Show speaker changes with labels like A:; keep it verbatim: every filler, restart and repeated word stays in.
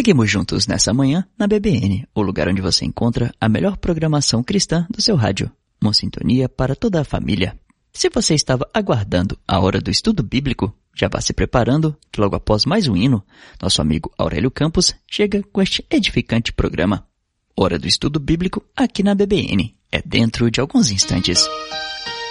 A: Seguimos juntos nessa manhã na B B N, o lugar onde você encontra a melhor programação cristã do seu rádio. Uma sintonia para toda a família. Se você estava aguardando a hora do estudo bíblico, já vá se preparando que logo após mais um hino, nosso amigo Aurélio Campos chega com este edificante programa. Hora do estudo bíblico aqui na B B N. É dentro de alguns instantes.